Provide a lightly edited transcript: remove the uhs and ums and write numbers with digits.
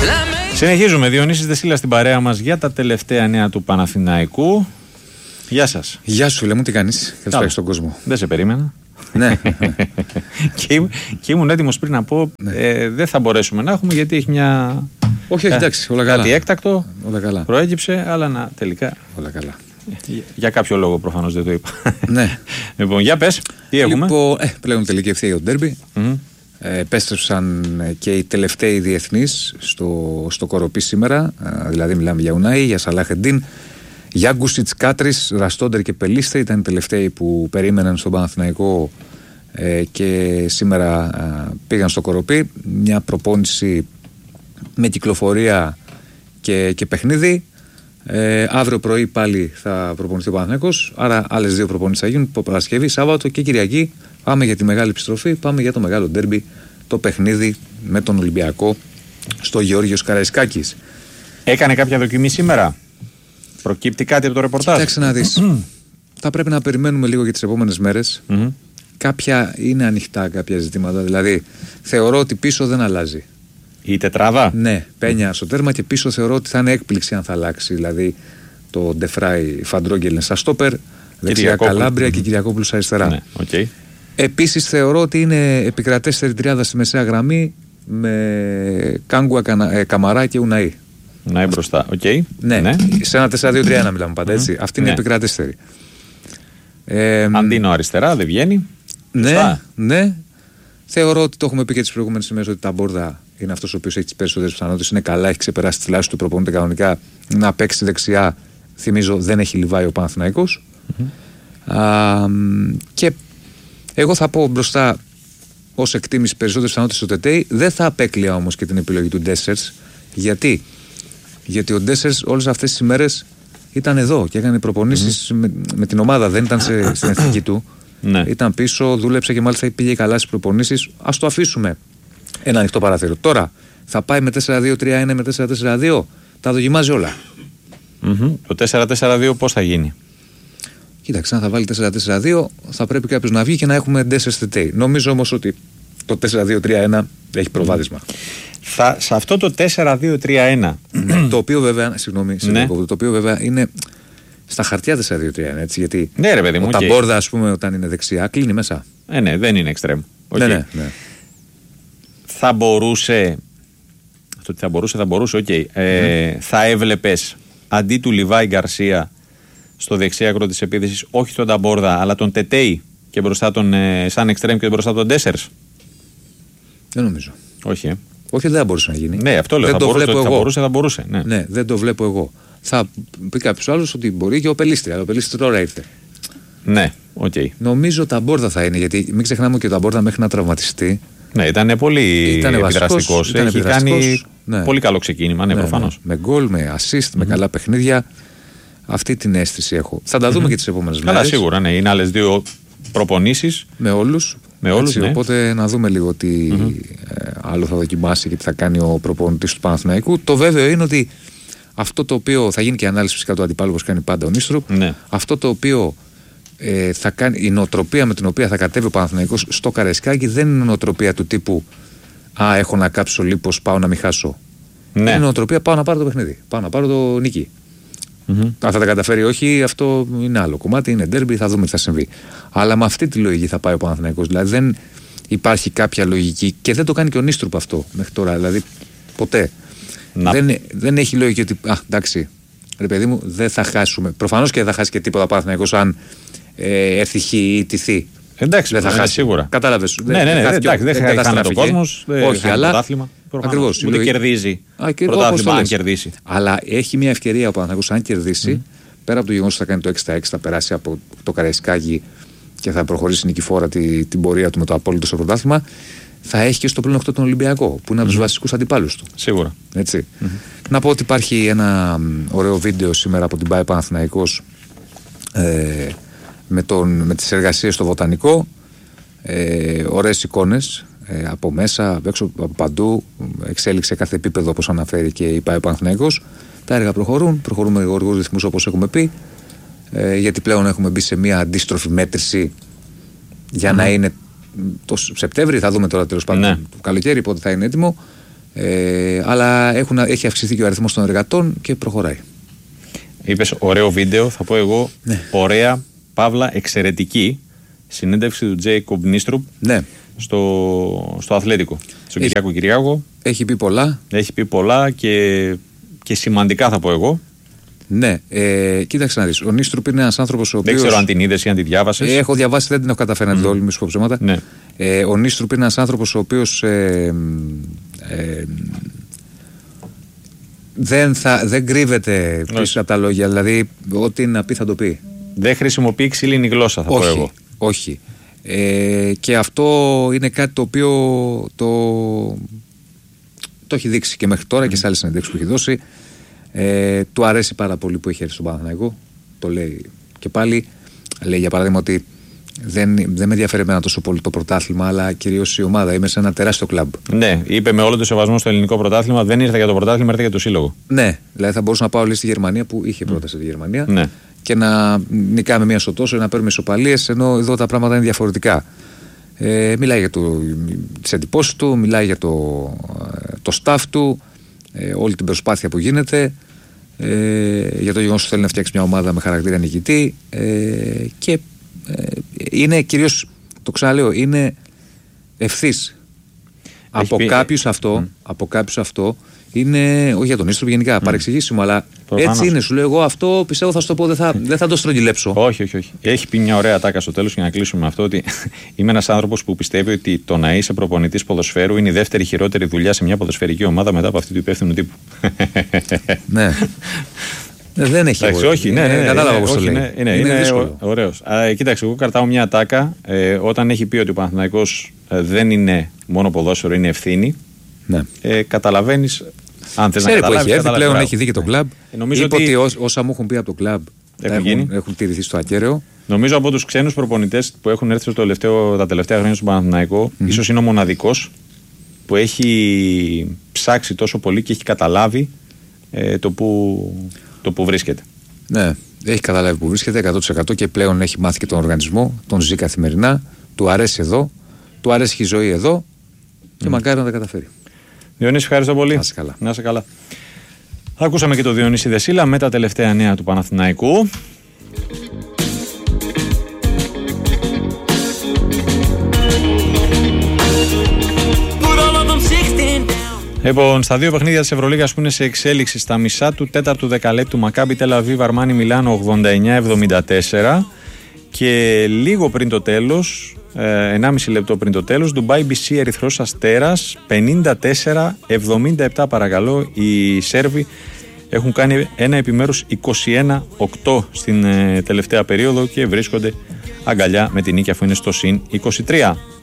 Συνεχίζουμε. Διονύσης Δεσίλας στην παρέα μας για τα τελευταία νέα του Παναθηναϊκού. Γεια σας. Γεια σου, φίλε μου, τι κάνεις? Καλησπέρα στον κόσμο. Δεν σε περίμενα. Ναι. Και ήμουν έτοιμος πριν να πω δεν θα μπορέσουμε να έχουμε γιατί έχει μια. Όχι, εντάξει, όλα καλά. Κάτι έκτακτο. Όλα καλά. Προέκυψε, αλλά τελικά. Όλα καλά. Για κάποιο λόγο προφανώς δεν το είπα. Ναι. Λοιπόν, για πες, τι έχουμε. Λοιπόν, πλέον τελική ευθεία το ντέρμπι. Επέστρεψαν και οι τελευταίοι διεθνείς στο Κοροπή σήμερα. Δηλαδή, μιλάμε για Ουνάι, για Σαλάχεντίν, Γιάγκουσιτς, Κάτρις, Ραστόντερ και Πελίστερ. Ήταν οι τελευταίοι που περίμεναν στον Παναθηναϊκό και σήμερα πήγαν στο Κοροπή. Μια προπόνηση με κυκλοφορία και παιχνίδι. Αύριο πρωί πάλι θα προπονηθεί ο Παναθηναϊκός. Άρα άλλες δύο προπονήσεις θα γίνουν Παρασκευή, Σάββατο και Κυριακή. Πάμε για τη μεγάλη επιστροφή. Πάμε για το μεγάλο ντέρμπι, το παιχνίδι με τον Ολυμπιακό στο Γεώργιος Καραϊσκάκης. Έκανε κάποια δοκιμή σήμερα? Προκύπτει κάτι από το ρεπορτάζ? Κοίταξε να δεις. Θα πρέπει να περιμένουμε λίγο για τις επόμενες μέρες. Κάποια είναι ανοιχτά, κάποια ζητήματα. Δηλαδή θεωρώ ότι πίσω δεν αλλάζει. Η τετράδα? Ναι, Πένια στο τέρμα και πίσω θεωρώ ότι θα είναι έκπληξη αν θα αλλάξει. Δηλαδή το Ντεφράι Φαντρόγγελ στα στόπερ, δεξιά Καλάμπρια και Κυριακόπουλος αριστερά. Ναι, okay. Επίσης θεωρώ ότι είναι επικρατέστερη τριάδα στη μεσαία γραμμή με Κάγκουα, Καμαρά και Ουναΐ. Ουναΐ μπροστά, οκ. Okay. Ναι, σε ένα 4-2-3-1 μιλάμε πάντα, έτσι. Αυτή είναι επικρατέστερη. Αντίνο αριστερά, δεν βγαίνει. Ναι. Θεωρώ ότι το έχουμε πει και τις προηγούμενες ημέρες ότι τα Μπόρδα είναι αυτός ο οποίος έχει τις περισσότερες πιθανότητες. Είναι καλά, έχει ξεπεράσει τις λάσεις του, προπονείται κανονικά να παίξει δεξιά. Θυμίζω δεν έχει λιβάει ο Παναθηναϊκός. Και εγώ θα πω μπροστά ως εκτίμηση περισσότερες πιθανότητες στο Τετέι. Δεν θα απέκλεια όμως και την επιλογή του Ντέσσερς. Γιατί ο Ντέσσερς όλες αυτές τις ημέρες ήταν εδώ και έκανε προπονήσεις με την ομάδα. Δεν ήταν στην εθνική του. Ναι. Ήταν πίσω, δούλεψε και μάλιστα πήγε καλά στις προπονήσεις. Ας το αφήσουμε ένα ανοιχτό παράθυρο. Τώρα θα πάει με 4-2-3-1, με 4-4-2. Τα δοκιμάζει όλα. Το 4-4-2 πώς θα γίνει? Κοίταξε, αν θα βάλει 4-4-2 θα πρέπει κάποιος να βγει και να έχουμε Ντέσσερς Τετέι. Νομίζω όμως ότι το 4-2-3-1 έχει προβάδισμα. Σε αυτό το 4-2-3-1 το οποίο βέβαια, το οποίο βέβαια είναι στα χαρτιά 4-2-3-1, έτσι, γιατί ναι, ρε παιδί μου, ο Ταμπόρδα, ας πούμε, όταν είναι δεξιά, κλείνει μέσα. Ναι, δεν είναι εξτρέμ. Ναι. Θα μπορούσε. Αυτό θα μπορούσε, θα έβλεπες αντί του Λιβάη Γκαρσία στο δεξί άκρο της επίθεσης, όχι τον Ταμπόρδα, αλλά τον Τετέι και μπροστά τον σαν εξτρέμ και μπροστά τον Ντέσσερς? Δεν νομίζω. Όχι, Όχι, δεν θα μπορούσε να γίνει. Ναι, αυτό λέω. Θα μπορούσε. Ναι, δεν το βλέπω εγώ. Θα πει κάποιο άλλο ότι μπορεί και ο Πελίστρια. Ο Πελίστρια τώρα ήρθε. Ναι, οκ. Νομίζω τα Μπόρδα θα είναι, γιατί μην ξεχνάμε και ο Ταμπόρδα μέχρι να τραυματιστεί. Ναι, ήταν πολύ επιδραστικός. Έχει κάνει πολύ καλό ξεκίνημα, προφανώς. Με γκολ, με assist, με καλά παιχνίδια. Αυτή την αίσθηση έχω. Θα τα δούμε και τις επόμενες μέρες. Καλά, σίγουρα, ναι. Είναι άλλες δύο προπονήσεις. Με όλους. Έτσι, οπότε να δούμε λίγο τι άλλο θα δοκιμάσει και τι θα κάνει ο προπονητής του Παναθηναϊκού. Το βέβαιο είναι ότι αυτό το οποίο θα γίνει και η ανάλυση φυσικά του αντιπάλου, όπως κάνει πάντα ο Νίστροπ. Αυτό το οποίο θα κάνει, η νοοτροπία με την οποία θα κατέβει ο Παναθηναϊκός στο Καραϊσκάκι δεν είναι νοοτροπία του τύπου έχω να κάψω λίπος, πάω να μην χάσω. Είναι νοοτροπία, πάω να πάρω το παιχνίδι. Πάω να πάρω το νίκη. Αν θα τα καταφέρει, όχι, αυτό είναι άλλο κομμάτι, είναι ντέρμπι, θα δούμε τι θα συμβεί. Αλλά με αυτή τη λογική θα πάει ο Παναθηναϊκός. Δηλαδή δεν υπάρχει κάποια λογική και δεν το κάνει και ο Νίστροπ αυτό μέχρι τώρα. Δηλαδή ποτέ. Δεν έχει λογική ότι εντάξει, ρε παιδί μου, δεν θα χάσουμε. Προφανώς και δεν θα χάσει και τίποτα ο Παναθηναϊκός αν έρθει χ ή τυθεί. Εντάξει, δεν θα χάσει σίγουρα. Κατάλαβες. Εντάξει, δεν χάσει ο κόσμος. Όχι, αλλά. Ακριβώς. Ούτε κερδίζει. Πρωτάθλημα αν κερδίσει. Αλλά έχει μια ευκαιρία ο Παναθηναϊκός αν κερδίσει, πέρα από το γεγονός ότι θα κάνει το 6-6, θα περάσει από το Καραϊσκάκι και θα προχωρήσει νικηφόρα την πορεία του με το απόλυτο στο πρωτάθλημα, θα έχει και στο πλήν 8 τον Ολυμπιακό, που είναι από τους βασικούς αντιπάλους του. Σίγουρα. Έτσι. Να πω ότι υπάρχει ένα ωραίο βίντεο σήμερα από την ΠΑΕ Παναθηναϊκός με τις εργασίες στο Βοτανικό. Ωραίες εικόνες από μέσα, έξω, από παντού. Εξέλιξε κάθε επίπεδο, όπως αναφέρει και η ΠΑΕ Παναθηναϊκός. Τα έργα προχωρούν με γοργούς ρυθμούς, όπως έχουμε πει, γιατί πλέον έχουμε μπει σε μια αντίστροφη μέτρηση για να είναι το Σεπτέμβρη. Θα δούμε τώρα τέλος πάντων το καλοκαίρι πότε θα είναι έτοιμο. Αλλά έχει αυξηθεί και ο αριθμός των εργατών και προχωράει. Είπες ωραίο βίντεο, θα πω εγώ. Ναι. Ωραία, παύλα, εξαιρετική συνέντευξη του Τζέικομπ Νίστρουπ. Ναι. Στο Αθλέτικο. Στον Κυριάκο. Έχει πει πολλά. Έχει πει πολλά και σημαντικά, θα πω εγώ. Ναι, κοίταξε να δεις. Ο Νίστρουπ είναι ένας άνθρωπος ο οποίος. Δεν ξέρω αν την είδες ή αν τη διάβασες. Έχω διαβάσει, δεν την έχω καταφέρει να την δω όλη, μη σου πω ψέματα. Ναι. Ο Νίστρουπ είναι ένας άνθρωπος ο οποίος δεν κρύβεται πίσω από τα λόγια. Δηλαδή, ό,τι να πει θα το πει. Δεν χρησιμοποιεί ξύλινη γλώσσα, θα πω εγώ. Όχι. Και αυτό είναι κάτι το οποίο το έχει δείξει και μέχρι τώρα και σε άλλες συνεντεύξεις που έχει δώσει. Του αρέσει πάρα πολύ που έχει έρθει στον Παναθηναϊκό. Το λέει και πάλι. Λέει για παράδειγμα ότι δεν με ενδιαφέρει εμένα τόσο πολύ το πρωτάθλημα, αλλά κυρίως η ομάδα. Είμαι σε ένα τεράστιο κλαμπ. Ναι, είπε με όλο το σεβασμό στο ελληνικό πρωτάθλημα, δεν ήρθα για το πρωτάθλημα, ήρθα για το σύλλογο. Ναι, δηλαδή θα μπορούσα να πάω στη Γερμανία που είχε πρόταση στη Γερμανία. Ναι. Και να νικάμε μία στο τόσο, να παίρνουμε ισοπαλίες, ενώ εδώ τα πράγματα είναι διαφορετικά. Μιλάει για τις εντυπώσεις του, μιλάει για το staff του, όλη την προσπάθεια που γίνεται, για το γεγονός ότι θέλει να φτιάξει μια ομάδα με χαρακτήρα νικητή και είναι κυρίως, το ξαναλέω, είναι ευθύς. Από κάποιους αυτό είναι, όχι για τον Νίστρουπ γενικά, παρεξηγήσιμο, αλλά προφανώς. Έτσι είναι. Σου λέω εγώ αυτό, πιστεύω θα σου το πω, δεν θα το στρογγυλέψω. Όχι. Έχει πει μια ωραία τάκα στο τέλος για να κλείσουμε με αυτό, ότι είμαι ένας άνθρωπος που πιστεύει ότι το να είσαι προπονητής ποδοσφαίρου είναι η δεύτερη χειρότερη δουλειά σε μια ποδοσφαιρική ομάδα μετά από αυτή του υπεύθυνου τύπου. Ναι. Δεν έχει. Εντάξει, όχι, ναι, κατάλαβα πώς το λέει. Είναι δύσκολο. Ωραίος. Κοίταξε, εγώ κρατάω μια τάκα όταν έχει πει ότι ο Παναθηναϊκός δεν είναι μόνο ποδόσφαιρο, είναι ευθύνη. Ναι. Καταλαβαίνεις. Αν θες να καταλάβεις, έχει έρθει, πλέον έχει δει και το κλαμπ. Νομίζω είπε ότι όσα μου έχουν πει από το κλαμπ έχουν τηρηθεί στο ακέραιο. Νομίζω από τους ξένους προπονητές που έχουν έρθει τα τελευταία χρόνια στον Παναθηναϊκό, ίσως είναι ο μοναδικός που έχει ψάξει τόσο πολύ και έχει καταλάβει το που βρίσκεται. Ναι, έχει καταλάβει που βρίσκεται 100% και πλέον έχει μάθει και τον οργανισμό, τον ζει καθημερινά, του αρέσει εδώ, του αρέσει και η ζωή εδώ και μακάρι να τα καταφέρει. Διονύση, ευχαριστώ πολύ. Να είσαι καλά. Ακούσαμε και το Διονύση Δεσίλα με τα τελευταία νέα του Παναθηναϊκού. Λοιπόν, στα δύο παιχνίδια της Ευρωλίγας που είναι σε εξέλιξη, στα μισά του τέταρτου δεκαλέπτου, Μακάμπι Τελ Αβίβ Αρμάνι Μιλάνο 89-74 και λίγο πριν το τέλος, 1,5 λεπτό πριν το τέλος, Ντουμπάι BC Ερυθρός Αστέρας 54-77 παρακαλώ. Οι Σέρβοι έχουν κάνει ένα επιμέρους 21-8 στην τελευταία περίοδο και βρίσκονται αγκαλιά με την νίκη αφού είναι στο συν 23.